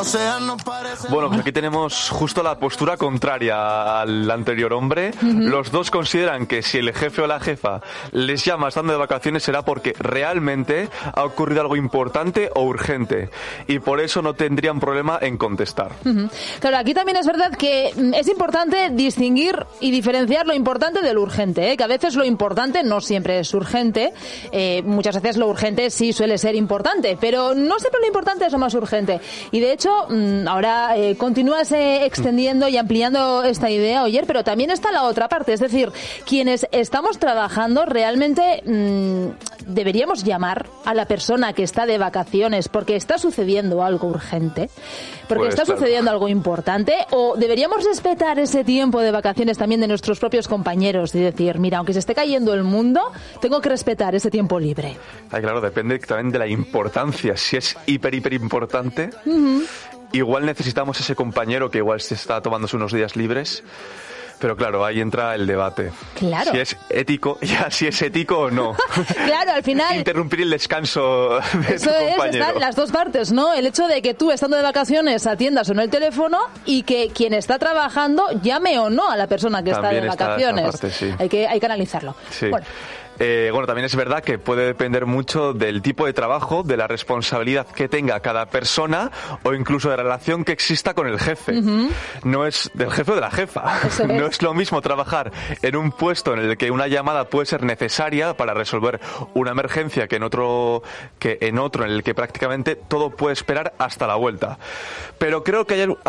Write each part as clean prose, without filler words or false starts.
Bueno, pues aquí tenemos justo la postura contraria al anterior hombre. Los dos consideran que si el jefe o la jefa les llama estando de vacaciones será porque realmente ha ocurrido algo importante o urgente y por eso no tendrían problema en contestar. Claro, aquí también es verdad que es importante distinguir y diferenciar lo importante del urgente, que a veces lo importante no siempre es urgente, muchas veces lo urgente sí suele ser importante, pero no siempre lo importante es lo más urgente. Y de hecho, ahora continúas extendiendo y ampliando esta idea, Oyer, pero también está la otra parte, es decir, quienes estamos trabajando realmente deberíamos llamar a la persona que está de vacaciones porque está sucediendo algo urgente, porque Pues, está claro, sucediendo algo importante, o deberíamos respetar ese tiempo de vacaciones también de nuestros propios compañeros y decir, mira, aunque se esté cayendo el mundo, tengo que respetar ese tiempo libre. Ay, claro, depende también de la importancia. Si es hiper importante, igual necesitamos ese compañero que igual se está tomándose unos días libres. Pero claro, ahí entra el debate. Claro. Si es ético, si es ético o no. Claro, al final... Interrumpir el descanso de Eso tu es, compañero. están las dos partes, ¿no? El hecho de que tú, estando de vacaciones, atiendas o no el teléfono y que quien está trabajando llame o no a la persona que También está de está esa vacaciones. parte, sí. Hay que analizarlo. Sí. Bueno, También es verdad que puede depender mucho del tipo de trabajo, de la responsabilidad que tenga cada persona o incluso de la relación que exista con el jefe. No es del jefe o de la jefa. Eso es. No es lo mismo trabajar en un puesto en el que una llamada puede ser necesaria para resolver una emergencia que en otro en el que prácticamente todo puede esperar hasta la vuelta. Pero creo que hay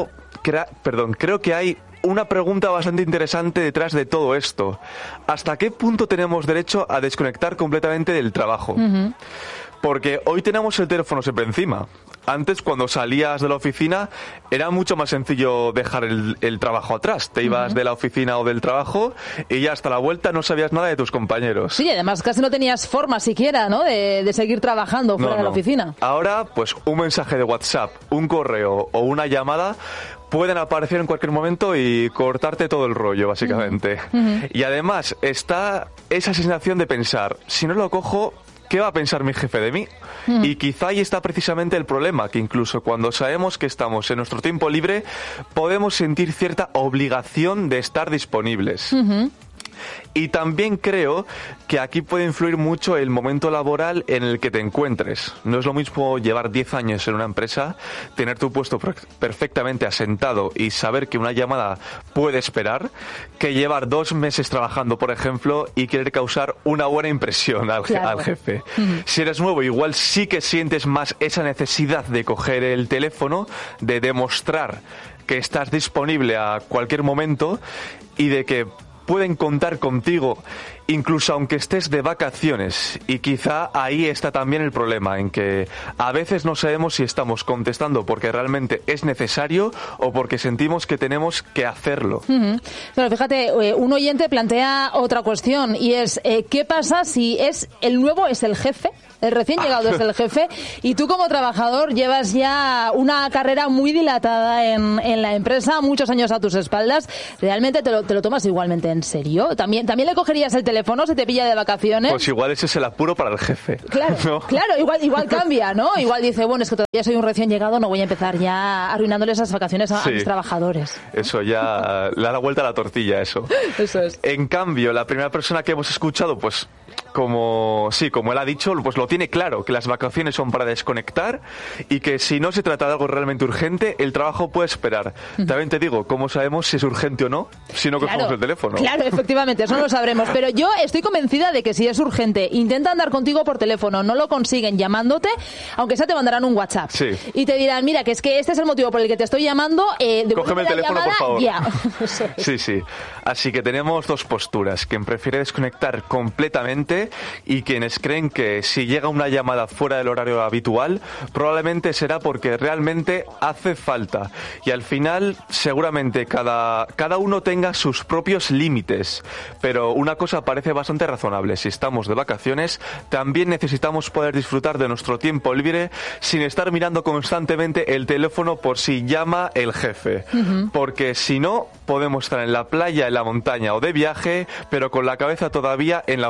creo que hay una pregunta bastante interesante detrás de todo esto. ¿Hasta qué punto tenemos derecho a desconectar completamente del trabajo? Porque hoy tenemos el teléfono siempre encima. Antes, cuando salías de la oficina, era mucho más sencillo dejar el trabajo atrás. Te ibas de la oficina o del trabajo y ya hasta la vuelta no sabías nada de tus compañeros. sí, además casi no tenías forma siquiera, ¿no?, de seguir trabajando fuera de la oficina. Ahora, pues un mensaje de WhatsApp, un correo o una llamada pueden aparecer en cualquier momento y cortarte todo el rollo, básicamente. Y además está esa sensación de pensar, si no lo cojo, ¿qué va a pensar mi jefe de mí? Y quizá ahí está precisamente el problema, que incluso cuando sabemos que estamos en nuestro tiempo libre, podemos sentir cierta obligación de estar disponibles. Y también creo que aquí puede influir mucho el momento laboral en el que te encuentres. No es lo mismo llevar 10 años en una empresa, tener tu puesto perfectamente asentado y saber que una llamada puede esperar, que llevar 2 meses trabajando, por ejemplo, y querer causar una buena impresión al jefe. Si eres nuevo, igual sí que sientes más esa necesidad de coger el teléfono, de demostrar que estás disponible a cualquier momento y de que pueden contar contigo incluso aunque estés de vacaciones. Y quizá ahí está también el problema, en que a veces no sabemos si estamos contestando porque realmente es necesario o porque sentimos que tenemos que hacerlo. Claro, fíjate, un oyente plantea otra cuestión y es ¿qué pasa si el nuevo es el jefe? El recién llegado es el jefe y tú como trabajador llevas ya una carrera muy dilatada en la empresa, muchos años a tus espaldas. ¿Realmente te lo tomas igualmente en serio? ¿También le cogerías el teléfono si te pilla de vacaciones? Pues igual ese es el apuro para el jefe. Claro, ¿no? Claro, igual cambia, ¿no? Igual dice, bueno, es que todavía soy un recién llegado, no voy a empezar ya arruinándoles las vacaciones a mis trabajadores. Eso ya le da la vuelta a la tortilla, eso. Eso es. En cambio, la primera persona que hemos escuchado, pues como él ha dicho, pues lo tiene claro, que las vacaciones son para desconectar y que si no se trata de algo realmente urgente, el trabajo puede esperar. También te digo, ¿cómo sabemos si es urgente o no si no cogemos el teléfono? Claro, efectivamente, eso no lo sabremos. Pero yo estoy convencida de que si es urgente, intenta andar contigo por teléfono, no lo consiguen llamándote, aunque sea te mandarán un WhatsApp. Sí. Y te dirán, mira, que es que este es el motivo por el que te estoy llamando, cógeme el teléfono, llamada, por favor. Ya. Sí. Así que tenemos dos posturas. Quien prefiere desconectar completamente y quienes creen que si llega una llamada fuera del horario habitual, probablemente será porque realmente hace falta. Y al final, seguramente cada uno tenga sus propios límites. Pero una cosa parece bastante razonable. Si estamos de vacaciones, también necesitamos poder disfrutar de nuestro tiempo libre sin estar mirando constantemente el teléfono por si llama el jefe. Porque si no, podemos estar en la playa, en la montaña o de viaje, pero con la cabeza todavía en la oficina.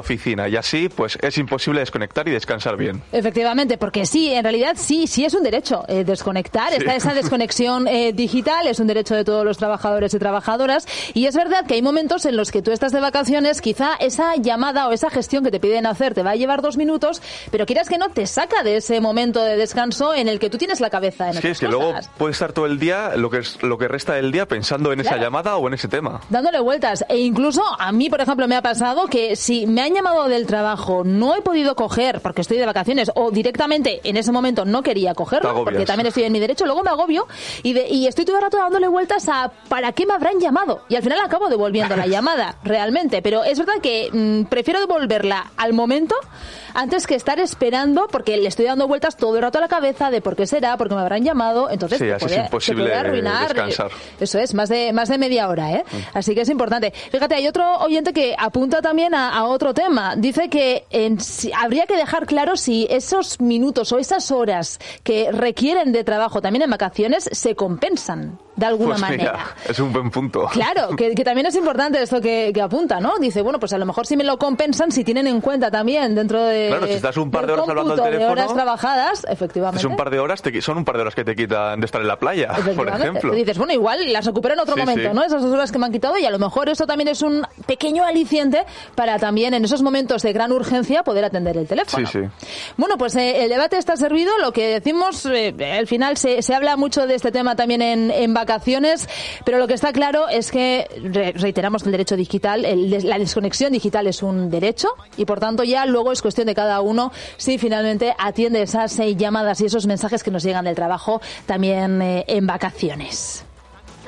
rutina y así pues es imposible desconectar y descansar bien. Efectivamente, porque sí, en realidad sí es un derecho desconectar. Sí. Está esa desconexión digital, es un derecho de todos los trabajadores y trabajadoras, y es verdad que hay momentos en los que tú estás de vacaciones, quizá esa llamada o esa gestión que te piden hacer te va a llevar 2 minutos, pero quieras que no, te saca de ese momento de descanso en el que tú tienes la cabeza en otras cosas. Sí, es que luego puedes estar todo el día, lo que resta del día, pensando en esa llamada o en ese tema. Dándole vueltas. E incluso a mí, por ejemplo, me ha pasado que si me han llamado del trabajo, no he podido coger porque estoy de vacaciones, o directamente en ese momento no quería cogerlo, porque también estoy en mi derecho, luego me agobio y estoy todo el rato dándole vueltas a ¿para qué me habrán llamado? Y al final acabo devolviendo la llamada, realmente. Pero es verdad que prefiero devolverla al momento antes que estar esperando, porque le estoy dando vueltas todo el rato a la cabeza de por qué será, por qué me habrán llamado. Entonces sí, así es imposible arruinar, descansar. Eso es, más de media hora, ¿eh? Así que es importante. Fíjate, hay otro oyente que apunta también a otro tema. Dice que habría que dejar claro si esos minutos o esas horas que requieren de trabajo también en vacaciones se compensan de alguna manera. Mira, es un buen punto. Claro, que también es importante esto que apunta, ¿no? Dice, bueno, pues a lo mejor si me lo compensan, si tienen en cuenta también dentro de... Claro, si estás un par de horas hablando al teléfono... de horas trabajadas, efectivamente. Es un par de horas, son un par de horas que te quitan de estar en la playa, por ejemplo. Y dices, bueno, igual las recupero en otro momento, ¿no? Esas 2 horas que me han quitado, y a lo mejor eso también es un pequeño aliciente para también en esos momentos de gran urgencia poder atender el teléfono. Sí. Bueno, pues el debate está servido. Lo que decimos, al final se habla mucho de este tema también en vacaciones, pero lo que está claro es que, reiteramos que el derecho digital, la desconexión digital es un derecho, y por tanto ya luego es cuestión de cada uno si finalmente atiende esas llamadas y esos mensajes que nos llegan del trabajo también en vacaciones.